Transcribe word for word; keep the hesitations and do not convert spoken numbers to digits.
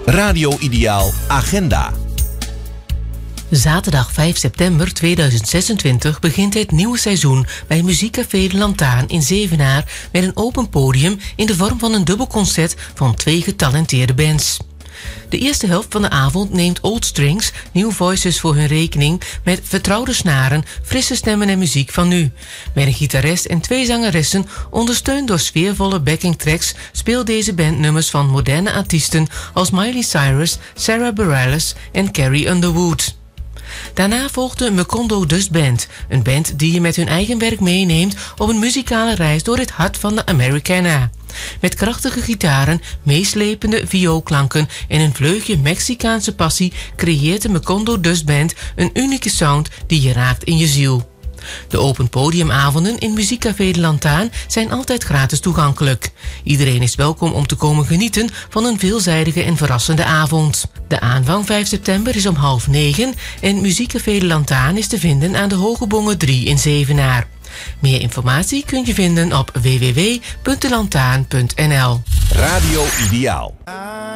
Radio Ideaal Agenda. Zaterdag vijf september tweeduizend zesentwintig begint het nieuwe seizoen bij Muziekcafé De Lantaarn in Zevenaar met een open podium in de vorm van een dubbelconcert van twee getalenteerde bands. De eerste helft van de avond neemt Old Strings New Voices voor hun rekening met vertrouwde snaren, frisse stemmen en muziek van nu. Met een gitarist en twee zangeressen, ondersteund door sfeervolle backing tracks, speelt deze band nummers van moderne artiesten als Miley Cyrus, Sarah Bareilles en Carrie Underwood. Daarna volgt de Macondo Dust Band, een band die je met hun eigen werk meeneemt op een muzikale reis door het hart van de Americana. Met krachtige gitaren, meeslepende vioolklanken en een vleugje Mexicaanse passie creëert de Macondo Dust Band een unieke sound die je raakt in je ziel. De open podiumavonden in Muziekcafé De Lantaarn zijn altijd gratis toegankelijk. Iedereen is welkom om te komen genieten van een veelzijdige en verrassende avond. De aanvang vijf september is om half negen en Muziekcafé De Lantaarn is te vinden aan de Hogebongen drie in Zevenaar. Meer informatie kun je vinden op w w w punt de lantaarn punt n l. Radio Ideaal.